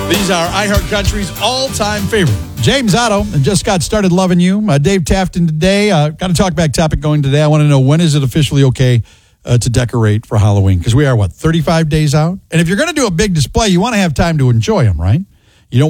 These are iHeart Country's all-time favorite. James Otto and Just Got Started Loving You. Dave Tafton today. Got a talkback topic going today. I want to know, when is it officially okay to decorate for Halloween? Because we are, 35 days out? And if you're going to do a big display, you want to have time to enjoy them, right?